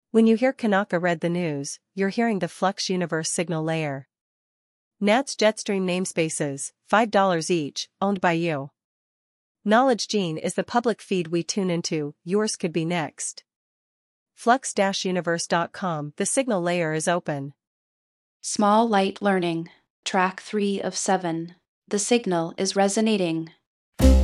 When you hear Kanaka read the news, you're hearing the Flux Universe signal layer. NAT's Jetstream namespaces, $5 each, owned by you. Knowledge Gene is the public feed we tune into, yours could be next. Flux-universe.com, the signal layer is open. Small Light Learning, Track 3 of 7. The signal is resonating.